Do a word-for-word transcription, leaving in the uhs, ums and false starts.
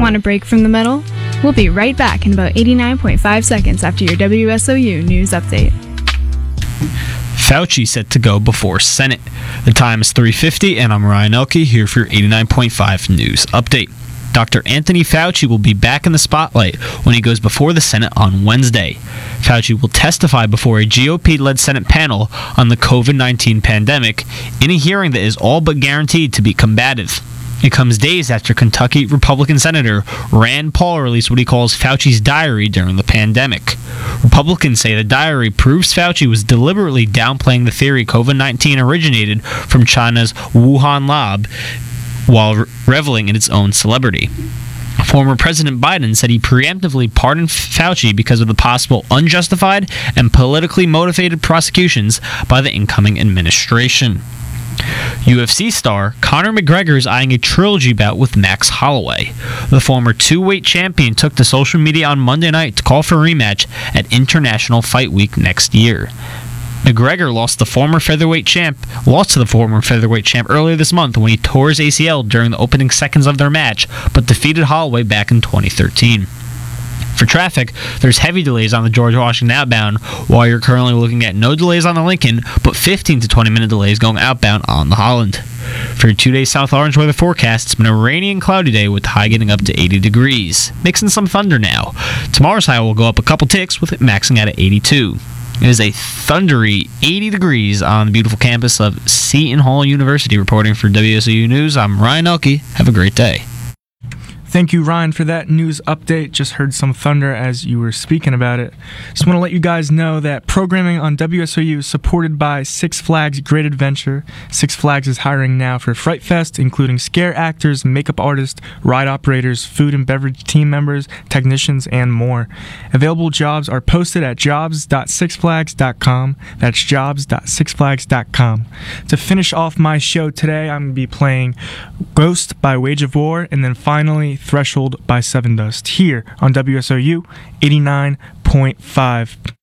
Want a break from the middle? We'll be right back in about eighty-nine point five seconds after your W S O U news update. Fauci set to go before Senate. The time is three fifty, and I'm Ryan Elke here for your eighty-nine point five news update. Doctor Anthony Fauci will be back in the spotlight when he goes before the Senate on Wednesday. Fauci will testify before a G O P-led Senate panel on the covid nineteen pandemic in a hearing that is all but guaranteed to be combative. It comes days after Kentucky Republican Senator Rand Paul released what he calls Fauci's diary during the pandemic. Republicans say the diary proves Fauci was deliberately downplaying the theory covid nineteen originated from China's Wuhan lab while reveling in its own celebrity. Former President Biden said he preemptively pardoned Fauci because of the possible unjustified and politically motivated prosecutions by the incoming administration. U F C star Conor McGregor is eyeing a trilogy bout with Max Holloway. The former two-weight champion took to social media on Monday night to call for a rematch at International Fight Week next year. McGregor lost the former featherweight champ, lost to the former featherweight champ earlier this month when he tore his A C L during the opening seconds of their match, but defeated Holloway back in twenty thirteen. For traffic, there's heavy delays on the George Washington outbound, while you're currently looking at no delays on the Lincoln, but fifteen to twenty minute delays going outbound on the Holland. For your two-day South Orange weather forecast, it's been a rainy and cloudy day with the high getting up to eighty degrees. Mixing some thunder now. Tomorrow's high will go up a couple ticks with it maxing out at eighty-two. It is a thundery eighty degrees on the beautiful campus of Seton Hall University. Reporting for W S O U News, I'm Ryan Elke. Have a great day. Thank you, Ryan, for that news update. Just heard some thunder as you were speaking about it. Just want to let you guys know that programming on W S O U is supported by Six Flags Great Adventure. Six Flags is hiring now for Fright Fest, including scare actors, makeup artists, ride operators, food and beverage team members, technicians, and more. Available jobs are posted at jobs dot six flags dot com. That's jobs dot six flags dot com. To finish off my show today, I'm going to be playing Ghost by Wage of War, and then finally Threshold by Seven Dust here on W S O U eighty-nine point five.